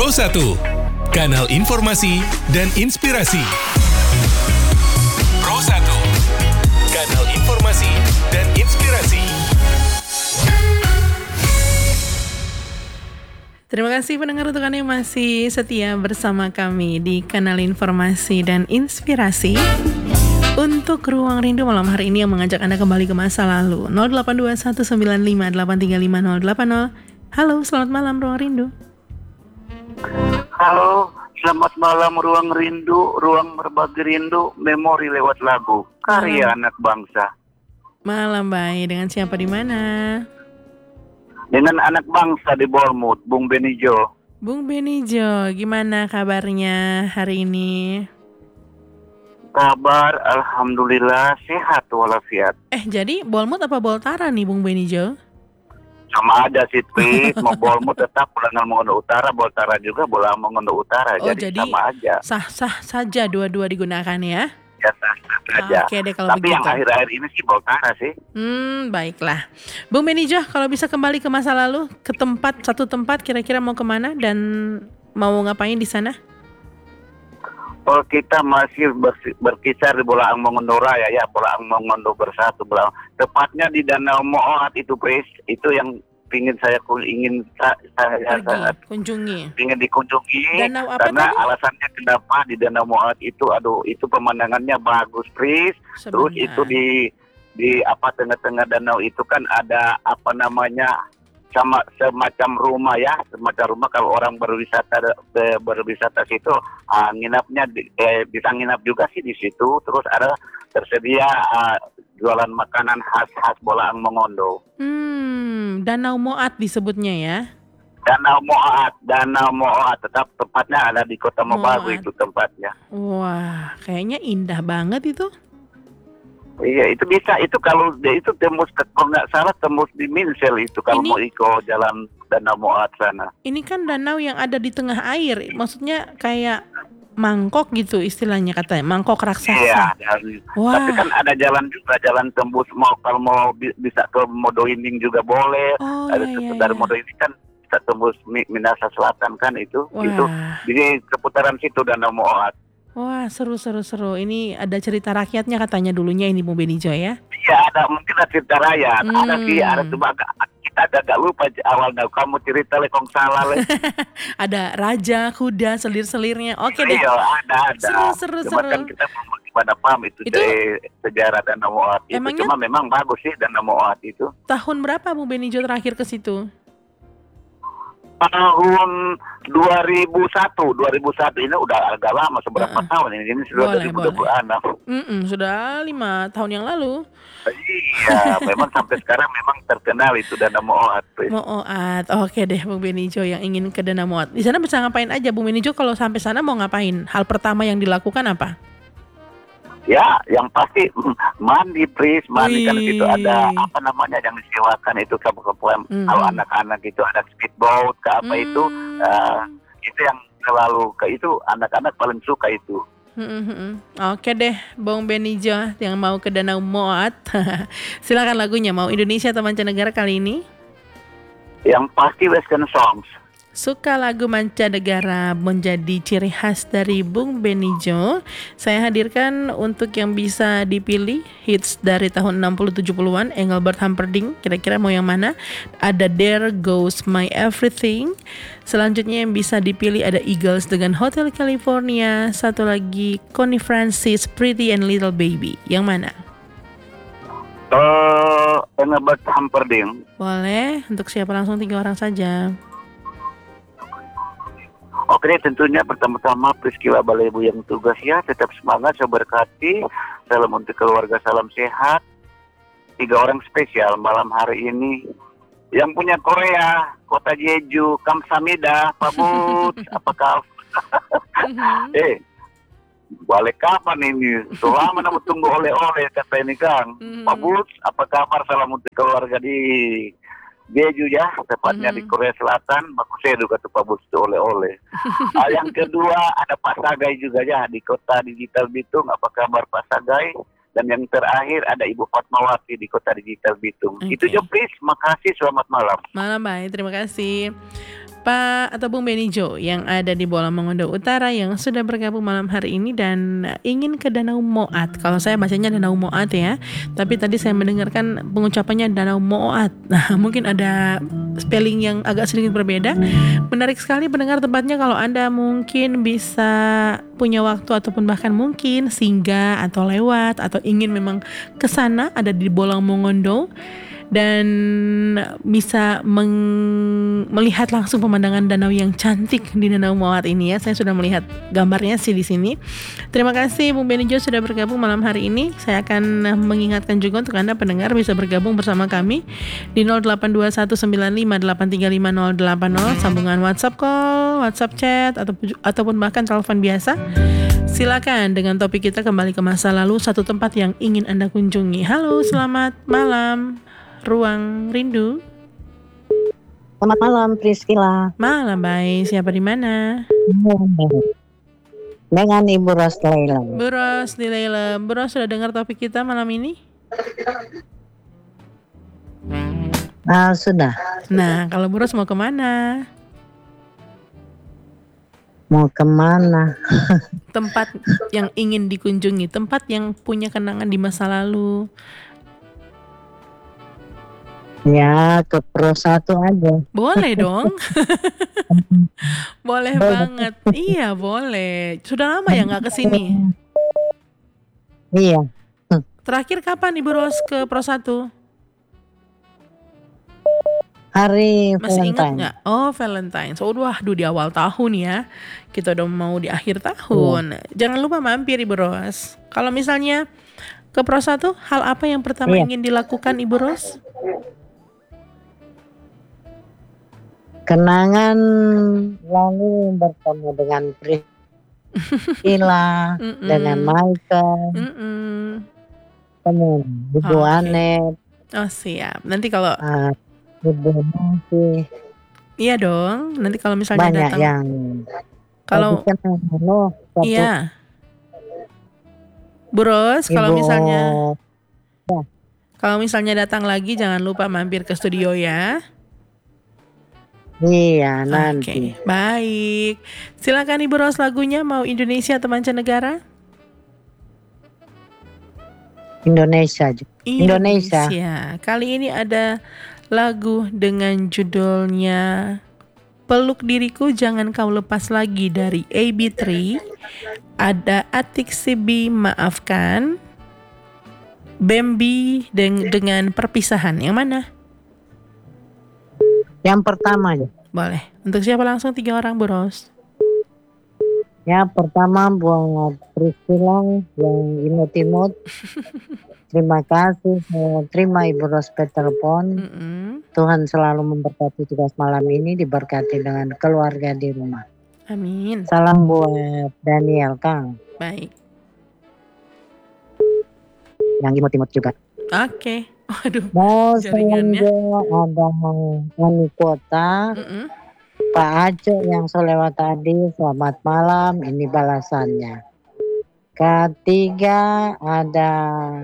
Pro 1, kanal informasi dan inspirasi. Pro 1, kanal informasi dan inspirasi. Terima kasih pendengar untuk Anda yang masih setia bersama kami di kanal informasi dan inspirasi. Untuk Ruang Rindu malam hari ini yang mengajak Anda kembali ke masa lalu. 082195835080. Halo, selamat malam Ruang Rindu. Halo, selamat malam Ruang Rindu, ruang berbagi rindu, memori lewat lagu, karya anak bangsa. Malam baik, dengan siapa di mana? Dengan anak bangsa di Bournemouth, Bung Benijo. Bung Benijo, gimana kabarnya hari ini? Kabar alhamdulillah sehat walafiat. Jadi Bournemouth apa Boltara nih Bung Benijo? Sama ada sih, Tris. Mau Bournemouth tetap Bolangan Mongondo Utara, Boltara juga Bolangan Mongondo Utara. Jadi sama aja. Sah-sah saja dua-dua digunakan ya? Ya sah-sah saja. Oke deh kalau Tapi begitu. yang akhir-akhir ini sih Boltara sih. Baiklah. Bung Benijo, kalau bisa kembali ke masa lalu, ke satu tempat, kira-kira mau kemana dan mau ngapain di sana? Oh, kita masih berkisar di Bolangan Mongondo Raya ya, Bolangan Mongondo Bersatu, tepatnya di Danau Moat itu, Pris. Itu yang ingin saya kunjungi. Ingin dikunjungi. Danau apa karena tadi? Alasannya kenapa di Danau Moat itu, itu pemandangannya bagus, Pris. Terus itu di tengah-tengah danau itu kan ada semacam rumah ya, kalau orang berwisata situ nginapnya bisa nginap juga sih di situ. Terus ada tersedia jualan makanan khas Bolangan Mongondo. Danau Moat disebutnya ya. Danau Moat tetap tempatnya ada di Kota Mobagu itu tempatnya. Wah, kayaknya indah banget itu. Iya, itu bisa. Itu kalau itu tembus kalau nggak salah tembus di Minsel itu kalau mau ikut jalan Danau Moat sana. Ini kan danau yang ada di tengah air, maksudnya kayak mangkok gitu istilahnya katanya, mangkok raksasa. Iya. Wah. Tapi kan ada jalan juga, jalan tembus kalau mau bisa ke Modoinding juga boleh. Dari Modoinding kan bisa tembus Minasa Selatan kan itu. Wah. Itu jadi seputaran situ Danau Moat. Wah, seru. Ini ada cerita rakyatnya katanya dulunya ini Bung Benijo ya? Iya, ada mungkin ada cerita rakyat. Ada cuma kita agak lupa awalnya. Kamu cerita lekong salah le. Ada raja, kuda, selir-selirnya. Oke deh. Iya, ada. Seru. Cuma kan kita pada paham itu dari sejarah Danau Moat itu. Emangnya, cuma memang bagus sih Danau Moat itu. Tahun berapa Bung Benijo terakhir ke situ? Tahun 2001 ini udah agak lama, seberapa tahun ini sudah 2026. Sudah 5 tahun yang lalu. Iya, memang sampai sekarang memang terkenal itu Danau Moat. Moat, oke deh Bung Benijo yang ingin ke Danau Moat. Di sana bisa ngapain aja Bung Benijo? Kalau sampai sana mau ngapain? Hal pertama yang dilakukan apa? Ya, yang pasti mandi, Pris. Mandi kan situ ada yang disewakan itu kampung-kampung. Kalau anak-anak itu ada speedboat itu yang selalu itu anak-anak paling suka itu. Oke deh Bung Benijo yang mau ke Danau Moat. Silakan lagunya, mau Indonesia atau mancanegara kali ini? Yang pasti Western songs. Suka lagu mancanegara menjadi ciri khas dari Bung Benijo. Saya hadirkan untuk yang bisa dipilih hits dari tahun 60-70-an, Engelbert Humperdinck. Kira-kira mau yang mana? Ada There Goes My Everything. Selanjutnya yang bisa dipilih ada Eagles dengan Hotel California. Satu lagi Connie Francis, Pretty and Little Baby. Yang mana? Engelbert Humperdinck. Boleh, untuk siapa langsung 3 orang saja. Oke, tentunya pertama-tama Priscila Balebu yang tugas ya, tetap semangat, saya berkati. Salam untuk keluarga, salam sehat. 3 orang spesial malam hari ini. Yang punya Korea, Kota Jeju, Kamsamida, Pak Bud, apa kabar? Balik kapan ini? Selama nama tunggu oleh-oleh kata ini Kang. Pak Bud, apa kabar? Salam untuk keluarga di Jeju ya, tepatnya di Korea Selatan. Baku saya juga tuh Pak Bud oleh-oleh. Yang kedua ada Pak Sagai juga ya di Kota Digital Bitung. Apa kabar Pak Sagai? Dan yang terakhir ada Ibu Fatmawati di Kota Digital Bitung. Itu aja please, makasih, selamat malam. Malam baik, terima kasih. Pak atau Bung Benijo yang ada di Bolang Mongondo Utara yang sudah bergabung malam hari ini dan ingin ke Danau Moat. Kalau saya bacanya Danau Moat ya, tapi tadi saya mendengarkan pengucapannya Danau Moat. Nah, mungkin ada spelling yang agak sedikit berbeda. Menarik sekali pendengar tempatnya, kalau Anda mungkin bisa punya waktu ataupun bahkan mungkin singgah atau lewat atau ingin memang ke sana, ada di Bolang Mongondo dan bisa melihat langsung pemandangan danau yang cantik di Danau Moat ini ya. Saya sudah melihat gambarnya sih di sini. Terima kasih Bung Benijo sudah bergabung malam hari ini. Saya akan mengingatkan juga untuk Anda pendengar bisa bergabung bersama kami di 082195835080, sambungan WhatsApp call, WhatsApp chat ataupun bahkan telepon biasa. Silakan dengan topik kita kembali ke masa lalu, satu tempat yang ingin Anda kunjungi. Halo, selamat malam. Ruang Rindu. Selamat malam, Priscila. Malam baik. Siapa di mana? Dengan Ibu Ros Laila. Bu Ros di Laila. Bu Ros sudah dengar topik kita malam ini? Sudah. Nah, kalau Bu Ros mau kemana? Mau kemana? Tempat yang ingin dikunjungi, tempat yang punya kenangan di masa lalu. Ya, ke Pro 1 aja. Boleh dong. Boleh banget. Iya, boleh. Sudah lama ya nggak kesini? Iya. Terakhir kapan Ibu Ros ke Pro 1? Hari Masih ingat Valentine. nggak? Oh, Valentine. So, waduh di awal tahun ya. Kita udah mau di akhir tahun. Jangan lupa mampir Ibu Ros. Kalau misalnya ke Pro 1, hal apa yang pertama Iya. ingin dilakukan Ibu Ros? Kenangan lalu bertemu dengan Priscila, dengan Michael, teman Ibu Oke. Anet, Oh, siap. Nanti kalau Ibu Nanti, iya dong. Nanti kalau misalnya banyak datang yang kalau satu iya. Bu Ros, kalau Ibu misalnya datang lagi jangan lupa mampir ke studio ya. Iya, Oke, nanti. baik. Silakan Ibu Ros, lagunya mau Indonesia atau mancanegara? Indonesia. Kali ini ada lagu dengan judulnya Peluk Diriku Jangan Kau Lepas Lagi dari AB3. Ada Atik Sibi Maafkan, Bambi dengan Perpisahan. Yang mana? Yang pertama aja. Boleh. Untuk siapa langsung 3 orang Bu Ros? Ya, pertama buat Priscila yang imut-imut. Terima kasih terima Ibu Ros telepon. Tuhan selalu memberkati tugas malam ini, diberkati dengan keluarga di rumah. Amin. Salam buat Daniel Kang. Baik. Yang imut-imut juga. Oke. Waduh. Mau Jaringannya. selanjutnya ada Ani Kota, Pak Aco yang selewat tadi, selamat malam, ini balasannya. Ketiga ada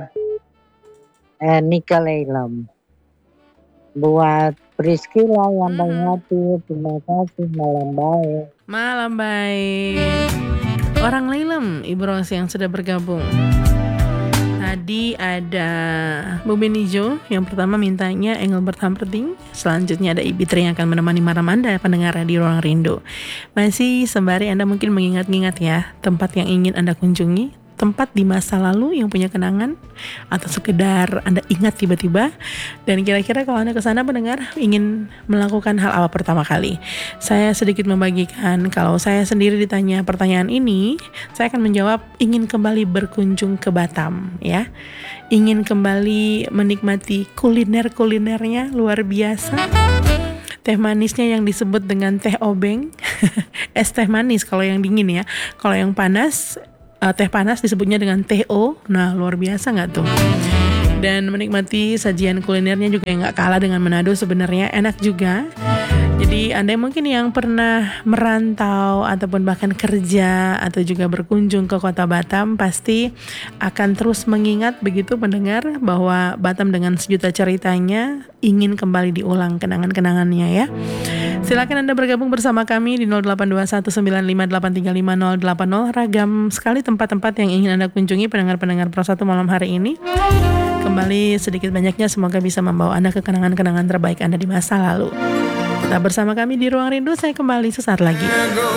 Nika Leilem. Buat Priscila yang baik hati, terima kasih, malam baik. Malam baik. Orang Lailem, Ibu Ros yang sudah bergabung. Tadi ada Bu Benijo yang pertama mintanya Engelbert Humperdinck. Selanjutnya ada AB3 yang akan menemani malam Anda pendengar di Ruang Rindu. Masih sembari Anda mungkin mengingat-ingat ya tempat yang ingin Anda kunjungi, tempat di masa lalu yang punya kenangan, atau sekedar Anda ingat tiba-tiba. Dan kira-kira kalau Anda kesana pendengar ingin melakukan hal apa pertama kali? Saya sedikit membagikan, kalau saya sendiri ditanya pertanyaan ini, saya akan menjawab ingin kembali berkunjung ke Batam ya. Ingin kembali menikmati kuliner-kulinernya luar biasa. Teh manisnya yang disebut dengan teh obeng. Es teh manis kalau yang dingin ya. Kalau yang panas, teh panas disebutnya dengan TO. Nah, luar biasa nggak tuh? Dan menikmati sajian kulinernya juga yang nggak kalah dengan Manado, sebenarnya enak juga. Jadi Anda mungkin yang pernah merantau ataupun bahkan kerja atau juga berkunjung ke kota Batam pasti akan terus mengingat begitu mendengar bahwa Batam dengan sejuta ceritanya ingin kembali diulang kenangan-kenangannya ya. Silakan Anda bergabung bersama kami di 082195835080. Ragam sekali tempat-tempat yang ingin Anda kunjungi pendengar-pendengar Pro 1 malam hari ini. Kembali sedikit banyaknya semoga bisa membawa Anda ke kenangan-kenangan terbaik Anda di masa lalu. Tetap bersama kami di Ruang Rindu, saya kembali sesaat lagi.